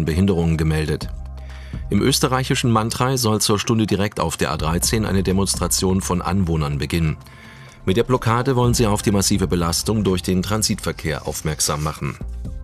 an Behinderungen gemeldet. Im österreichischen Mantrei soll zur Stunde direkt auf der A13 eine Demonstration von Anwohnern beginnen. Mit der Blockade wollen sie auf die massive Belastung durch den Transitverkehr aufmerksam machen.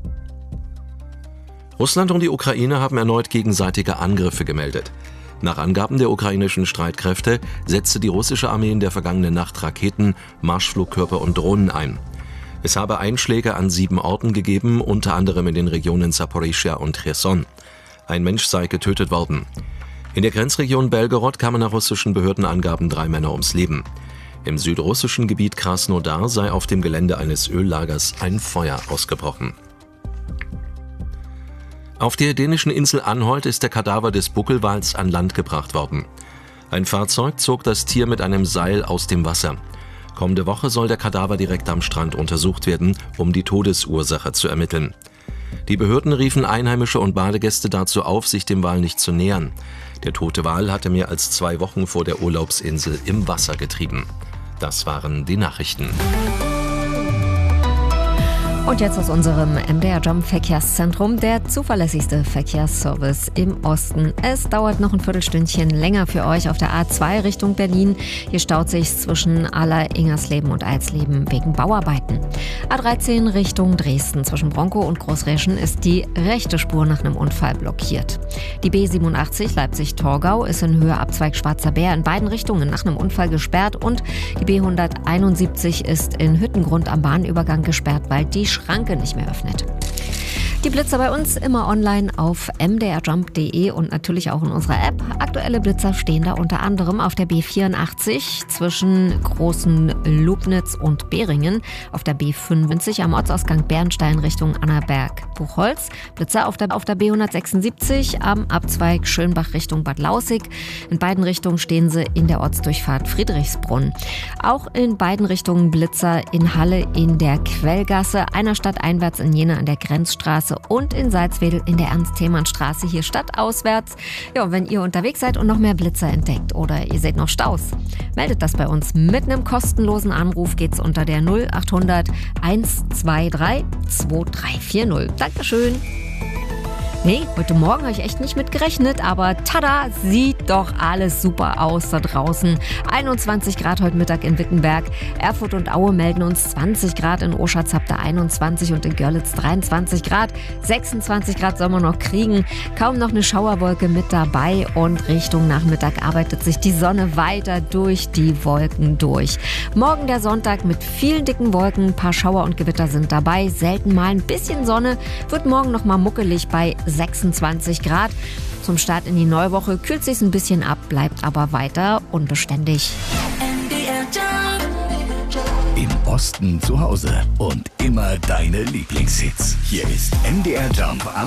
Russland und die Ukraine haben erneut gegenseitige Angriffe gemeldet. Nach Angaben der ukrainischen Streitkräfte setzte die russische Armee in der vergangenen Nacht Raketen, Marschflugkörper und Drohnen ein. Es habe Einschläge an 7 Orten gegeben, unter anderem in den Regionen Saporischschja und Cherson. Ein Mensch sei getötet worden. In der Grenzregion Belgorod kamen nach russischen Behördenangaben 3 Männer ums Leben. Im südrussischen Gebiet Krasnodar sei auf dem Gelände eines Öllagers ein Feuer ausgebrochen. Auf der dänischen Insel Anholt ist der Kadaver des Buckelwals an Land gebracht worden. Ein Fahrzeug zog das Tier mit einem Seil aus dem Wasser. Kommende Woche soll der Kadaver direkt am Strand untersucht werden, um die Todesursache zu ermitteln. Die Behörden riefen Einheimische und Badegäste dazu auf, sich dem Wal nicht zu nähern. Der tote Wal hatte mehr als 2 Wochen vor der Urlaubsinsel im Wasser getrieben. Das waren die Nachrichten. Und jetzt aus unserem MDR Jump Verkehrszentrum, der zuverlässigste Verkehrsservice im Osten. Es dauert noch ein Viertelstündchen länger für euch auf der A2 Richtung Berlin. Hier staut sich's zwischen Aller, Ingersleben und Eilsleben wegen Bauarbeiten. A13 Richtung Dresden zwischen Bronkow und Großräschen ist die rechte Spur nach einem Unfall blockiert. Die B87 Leipzig-Torgau ist in Höhe Abzweig Schwarzer Bär in beiden Richtungen nach einem Unfall gesperrt und die B171 ist in Hüttengrund am Bahnübergang gesperrt, weil die Schranke nicht mehr öffnet. Die Blitzer bei uns immer online auf mdrjump.de und natürlich auch in unserer App. Aktuelle Blitzer stehen da unter anderem auf der B84 zwischen Großen Lubnitz und Beringen, auf der B95 am Ortsausgang Bernstein Richtung Annaberg-Buchholz, Blitzer auf der B176 am Abzweig Schönbach Richtung Bad Laußig. In beiden Richtungen stehen sie in der Ortsdurchfahrt Friedrichsbrunn. Auch in beiden Richtungen Blitzer in Halle in der Quellgasse, einer Stadt einwärts in Jena an der Grenzstraße und in Salzwedel in der Ernst-Thälmann-Straße hier stadtauswärts. Ja, und wenn ihr unterwegs seid und noch mehr Blitzer entdeckt oder ihr seht noch Staus, meldet das bei uns. Mit einem kostenlosen Anruf geht's unter der 0800 123 2340. Dankeschön. Nee, heute Morgen habe ich echt nicht mit gerechnet, aber tada, sieht doch alles super aus da draußen. 21 Grad heute Mittag in Wittenberg, Erfurt und Aue melden uns 20 Grad, in Oschatz habt ihr 21 und in Görlitz 23 Grad. 26 Grad soll man noch kriegen, kaum noch eine Schauerwolke mit dabei und Richtung Nachmittag arbeitet sich die Sonne weiter durch die Wolken durch. Morgen der Sonntag mit vielen dicken Wolken, ein paar Schauer und Gewitter sind dabei, selten mal ein bisschen Sonne, wird morgen noch mal muckelig bei 26 Grad. Zum Start in die Neuwoche kühlt sich's ein bisschen ab, bleibt aber weiter unbeständig. Im Osten zu Hause und immer deine Lieblingshits. Hier ist MDR Jump am